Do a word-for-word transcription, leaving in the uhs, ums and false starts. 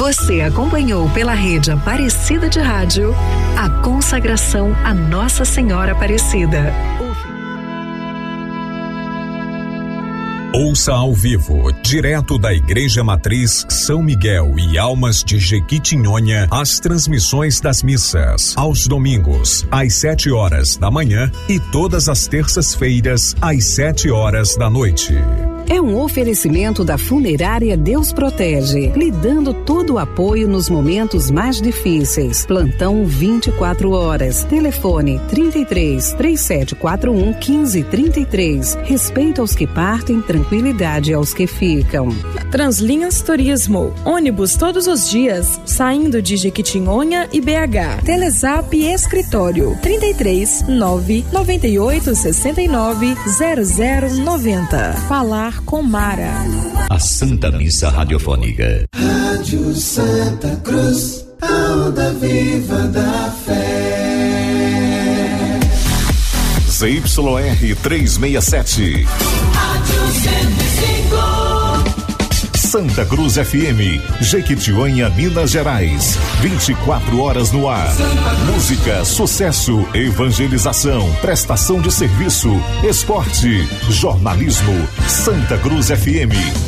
Você acompanhou pela rede Aparecida de Rádio a consagração a Nossa Senhora Aparecida. Ouça ao vivo, direto da Igreja Matriz São Miguel e Almas de Jequitinhonha, as transmissões das missas, aos domingos, às sete horas da manhã e todas as terças-feiras, às sete horas da noite. É um oferecimento da Funerária Deus Protege, lhe dando todo o apoio nos momentos mais difíceis. Plantão vinte e quatro horas. Telefone trinta e três, três sete quatro um, quinze trinta e três. Respeito aos que partem, tranquilidade aos que ficam. Translinhas Turismo. Ônibus todos os dias, saindo de Jequitinhonha e B H. Telezap Escritório. trinta e três, nove, noventa e oito, sessenta e nove, zero zero noventa. Falar com Mara. A Santa Missa Radiofônica. Rádio Santa Cruz, a onda viva da fé. Z Y R trezentos e sessenta e sete. Rádio cento e cinco. Santa Cruz F M, Jequitinhonha, Minas Gerais. vinte e quatro horas no ar. Música, sucesso, evangelização, prestação de serviço, esporte, jornalismo. Santa Cruz F M.